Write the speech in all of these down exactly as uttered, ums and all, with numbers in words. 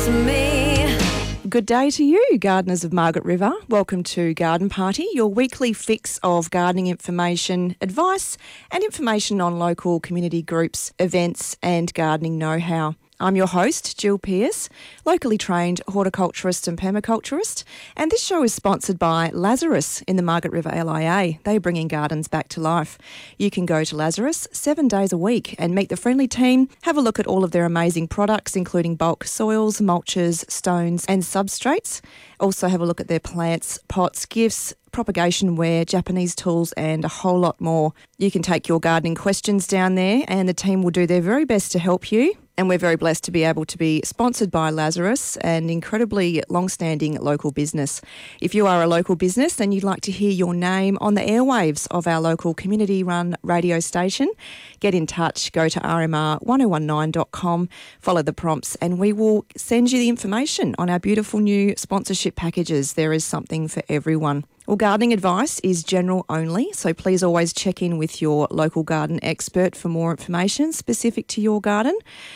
to me. Good day to you, gardeners of Margaret River. Welcome to Garden Party, your weekly fix of gardening information, advice and information on local community groups, events and gardening know-how. I'm your host, Jill Pearce, locally trained horticulturist and permaculturist, and this show is sponsored by Lazarus in the Margaret River L I A. They are bringing gardens back to life. You can go to Lazarus seven days a week and meet the friendly team, have a look at all of their amazing products, including bulk soils, mulches, stones and substrates. Also have a look at their plants, pots, gifts, propagation ware, Japanese tools and a whole lot more. You can take your gardening questions down there and the team will do their very best to help you. And we're very blessed to be able to be sponsored by Lazarus, an incredibly long-standing local business. If you are a local business and you'd like to hear your name on the airwaves of our local community-run radio station, get in touch, go to r m r one oh one nine dot com, follow the prompts, and we will send you the information on our beautiful new sponsorship packages. There is something for everyone. Well, gardening advice is general only, so please always check in with your local garden expert for more information specific to your garden.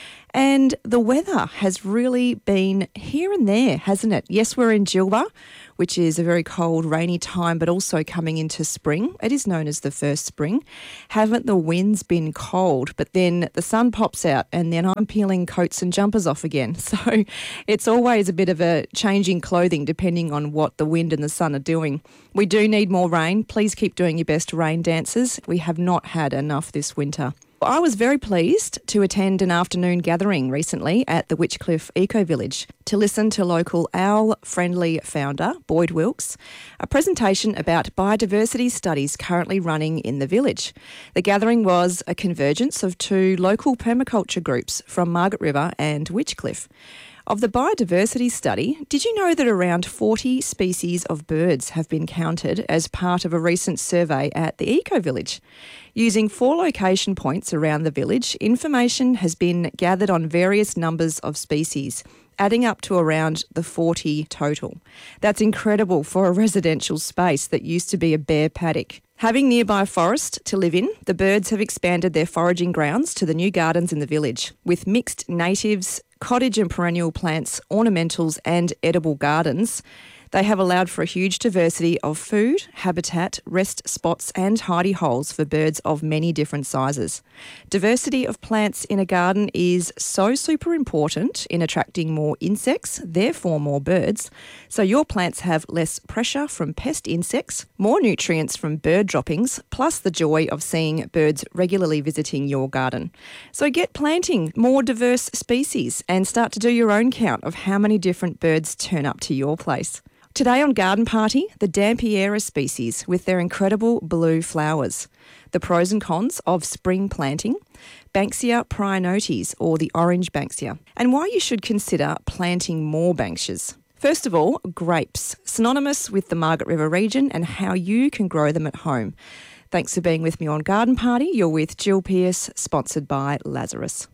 And the weather has really been here and there, hasn't it? Yes, we're in Jilba, which is a very cold, rainy time, but also coming into spring. It is known as the first spring. Haven't the winds been cold? But then the sun pops out and then I'm peeling coats and jumpers off again. So it's always a bit of a changing clothing depending on what the wind and the sun are doing. We do need more rain. Please keep doing your best rain dances. We have not had enough this winter. I was very pleased to attend an afternoon gathering recently at the Witchcliff Eco Village to listen to local owl-friendly founder Boyd Wilkes, a presentation about biodiversity studies currently running in the village. The gathering was a convergence of two local permaculture groups from Margaret River and Witchcliff. Of the biodiversity study, did you know that around forty species of birds have been counted as part of a recent survey at the Eco Village? Using four location points around the village, information has been gathered on various numbers of species, adding up to around the forty total. That's incredible for a residential space that used to be a bare paddock. Having nearby forest to live in, the birds have expanded their foraging grounds to the new gardens in the village, with mixed natives, cottage and perennial plants, ornamentals and edible gardens. They have allowed for a huge diversity of food, habitat, rest spots and hidey holes for birds of many different sizes. Diversity of plants in a garden is so super important in attracting more insects, therefore more birds. So your plants have less pressure from pest insects, more nutrients from bird droppings, plus the joy of seeing birds regularly visiting your garden. So get planting more diverse species and start to do your own count of how many different birds turn up to your place. Today on Garden Party, the Dampiera species with their incredible blue flowers, the pros and cons of spring planting, Banksia prionotes or the orange Banksia, and why you should consider planting more Banksias. First of all, grapes, synonymous with the Margaret River region and how you can grow them at home. Thanks for being with me on Garden Party. You're with Jill Pearce, sponsored by Lazarus.